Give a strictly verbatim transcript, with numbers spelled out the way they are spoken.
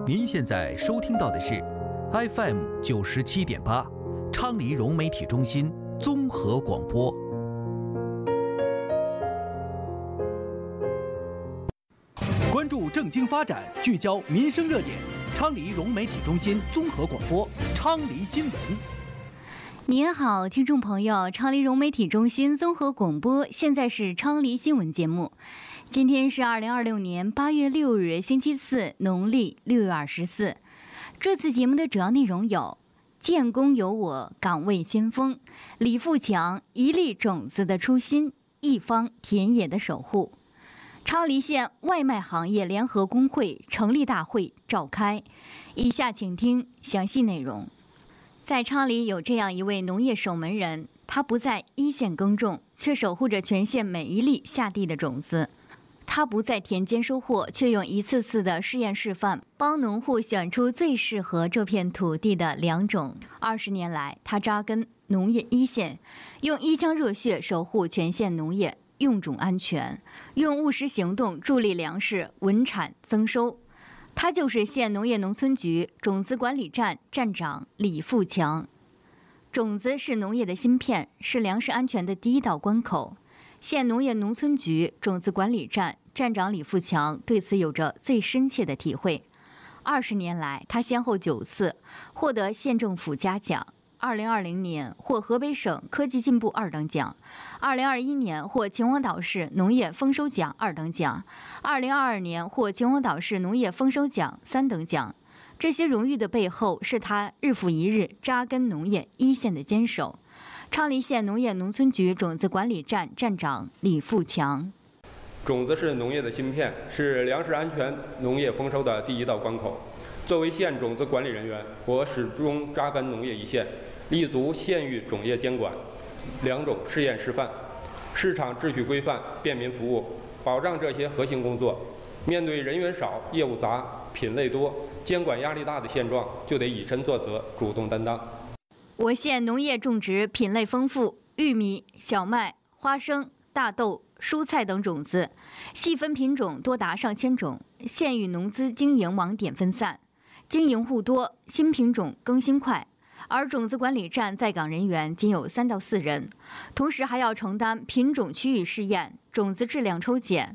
您现在收听到的是 F M 九十七点八，昌黎融媒体中心综合广播。关注政经发展，聚焦民生热点。昌黎融媒体中心综合广播，昌黎新闻。 您好，听众朋友，昌黎融媒体中心综合广播，现在是昌黎新闻节目。今天是二零二六年八月六日，星期四，农历六月二十四。这次节目的主要内容有：建功有我，岗位先锋；李富强一粒种子的初心，一方田野的守护。昌黎县外卖行业联合工会成立大会召开。以下请听详细内容。在昌黎有这样一位农业守门人，他不在一线耕种，却守护着全县每一粒下地的种子。他不在田间收获，却用一次次的试验示范，帮农户选出最适合这片土地的良种。二十年来，他扎根农业一线，用一腔热血守护全县农业用种安全，用务实行动助力粮食稳产增收。他就是县农业农村局种子管理站站长李富强。种子是农业的芯片，是粮食安全的第一道关口。县农业农村局种子管理站站长李富强对此有着最深切的体会。二十年来，他先后九次获得县政府嘉奖。二零二零年获河北省科技进步二等奖，二零二一年获秦皇岛市农业丰收奖二等奖，二零二二年获秦皇岛市农业丰收奖三等奖。这些荣誉的背后，是他日复一日扎根农业一线的坚守。昌黎县农业农村局种子管理站站长李富强： 种子是农业的芯片，是粮食安全、农业丰收的第一道关口。作为县种子管理人员，我始终扎根农业一线，立足县域种业监管、良种试验示范、市场秩序规范、便民服务，保障这些核心工作。面对人员少、业务杂、品类多、监管压力大的现状，就得以身作则，主动担当。 我县农业种植品类丰富，玉米、小麦、花生、大豆、蔬菜等种子，细分品种多达上千种。县域农资经营网点分散，经营户多，新品种更新快。而种子管理站在岗人员仅有三到四人，同时还要承担品种区域试验、种子质量抽检、